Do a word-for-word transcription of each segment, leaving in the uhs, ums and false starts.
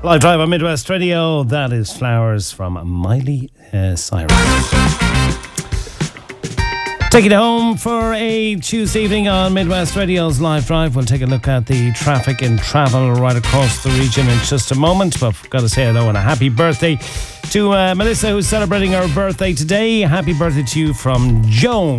Live Drive on Midwest Radio. That is Flowers from Miley uh, Cyrus. Taking it home for a Tuesday evening on Midwest Radio's Live Drive. We'll take a look at the traffic and travel right across the region in just a moment. But I've got to say hello and a happy birthday to uh, Melissa, who's celebrating her birthday today. Happy birthday to you from Joan.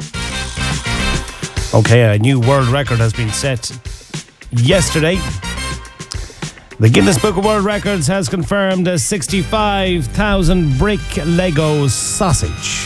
Okay, a new world record has been set yesterday. The Guinness Book of World Records has confirmed a sixty-five thousand brick Lego sausage.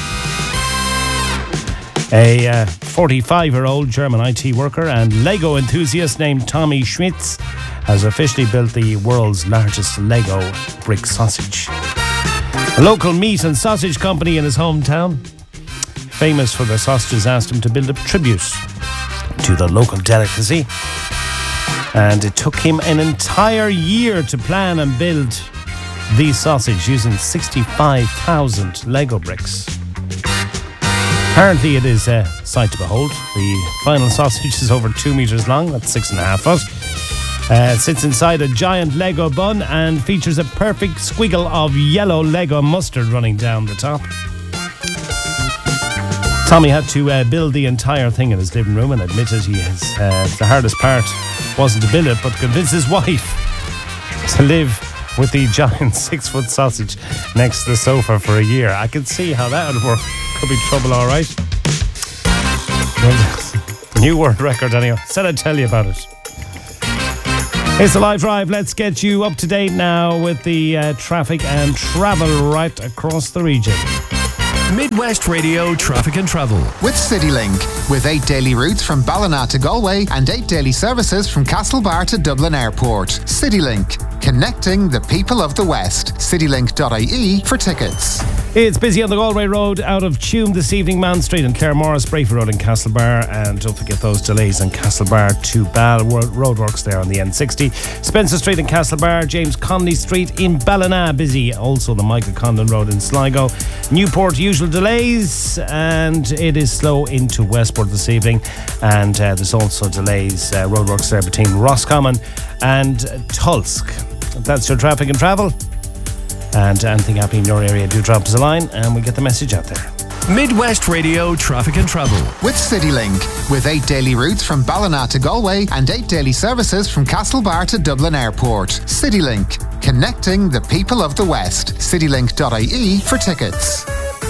A uh, forty-five-year-old German I T worker and Lego enthusiast named Tommy Schmitz has officially built the world's largest Lego brick sausage. A local meat and sausage company in his hometown, famous for their sausages, asked him to build a tribute to the local delicacy. And it took him an entire year to plan and build the sausage using sixty-five thousand Lego bricks. Apparently it is a sight to behold. The final sausage is over two metres long, that's six and a half foot. Uh, it sits inside a giant Lego bun and features a perfect squiggle of yellow Lego mustard running down the top. Tommy had to uh, build the entire thing in his living room and admitted he has, uh, the hardest part wasn't to build it, but to convince his wife to live with the giant six-foot sausage next to the sofa for a year. I can see how that would work. Could be trouble, all right. New world record, anyway. Said I'd tell you about it. It's a Live Drive. Let's get you up to date now with the uh, traffic and travel right across the region. Midwest Radio Traffic and Travel with CityLink, with eight daily routes from Ballina to Galway and eight daily services from Castlebar to Dublin Airport. CityLink, connecting the people of the West. citylink dot I E for tickets. It's busy on the Galway Road out of Tuam this evening, Mount Street and Claremorris, Brayford Road in Castlebar, and don't forget those delays on Castlebar to Ball roadworks there on the N sixty. Spencer Street in Castlebar, James Connolly Street in Ballina, busy. Also the Michael Condon Road in Sligo. Newport, usual delays, and it is slow into Westport this evening, and uh, there's also delays, uh, roadworks there between Roscommon and Tulsk. That's your traffic and travel. And anything happening in your area, do drop us a line and we get the message out there. Midwest Radio Traffic and Travel with CityLink, with eight daily routes from Ballina to Galway and eight daily services from Castlebar to Dublin Airport. CityLink, connecting the people of the West. citylink dot I E for tickets.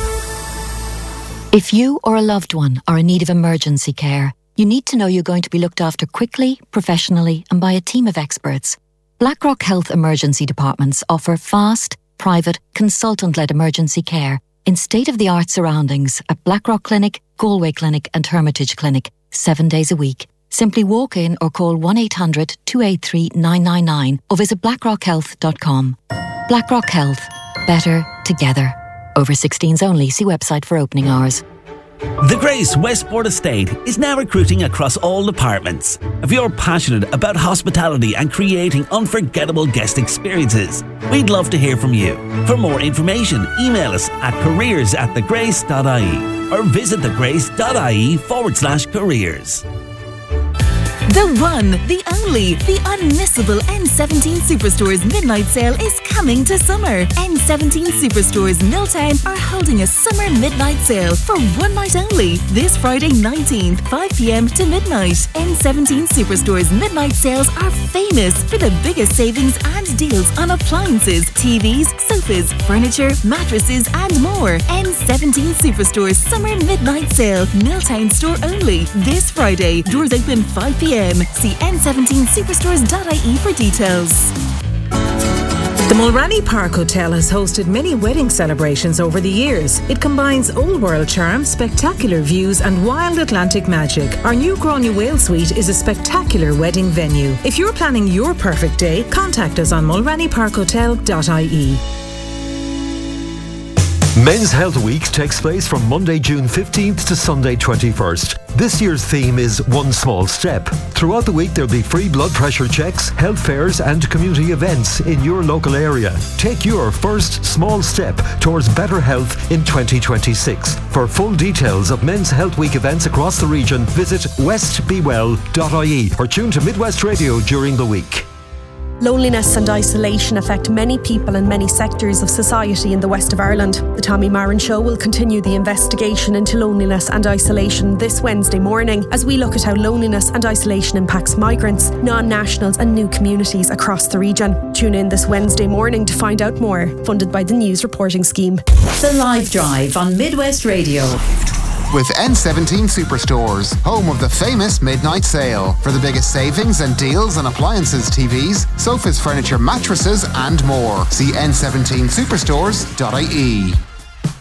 If you or a loved one are in need of emergency care, you need to know you're going to be looked after quickly, professionally, and by a team of experts. Blackrock Health Emergency Departments offer fast, private, consultant-led emergency care in state-of-the-art surroundings at Blackrock Clinic, Galway Clinic and Hermitage Clinic, seven days a week. Simply walk in or call one eight hundred two eight three nine nine nine or visit blackrock health dot com. Blackrock Health. Better together. Over sixteens only. See website for opening hours. The Grace Westport Estate is now recruiting across all departments. If you're passionate about hospitality and creating unforgettable guest experiences, we'd love to hear from you. For more information, email us at careers at thegrace.ie or visit thegrace.ie forward slash careers. The one, the only, the unmissable N seventeen Superstores Midnight Sale is coming to summer. N seventeen Superstores Milltown are holding a summer midnight sale for one night only. This Friday nineteenth, five p.m. to midnight. N seventeen Superstores Midnight Sales are famous for the biggest savings and deals on appliances, T Vs, sofas, furniture, mattresses and more. N seventeen Superstores Summer Midnight Sale, Milltown store only. This Friday, doors open five p.m. See n seventeen superstores dot I E for details. The Mulranny Park Hotel has hosted many wedding celebrations over the years. It combines old world charm, spectacular views and wild Atlantic magic. Our new Gráinne Whale Suite is a spectacular wedding venue. If you're planning your perfect day, contact us on mulranny park hotel dot I E. Men's Health Week takes place from Monday, June fifteenth to Sunday, twenty-first. This year's theme is One Small Step. Throughout the week, there'll be free blood pressure checks, health fairs and community events in your local area. Take your first small step towards better health in twenty twenty-six. For full details of Men's Health Week events across the region, visit west be well dot I E or tune to Midwest Radio during the week. Loneliness and isolation affect many people and many sectors of society in the west of Ireland. The Tommy Marin Show will continue the investigation into loneliness and isolation this Wednesday morning as we look at how loneliness and isolation impacts migrants, non-nationals and new communities across the region. Tune in this Wednesday morning to find out more. Funded by the News Reporting Scheme. The Live Drive on Midwest Radio. With N seventeen Superstores, home of the famous midnight sale. For the biggest savings and deals on appliances, T Vs, sofas, furniture, mattresses and more. See N seventeen superstores dot I E.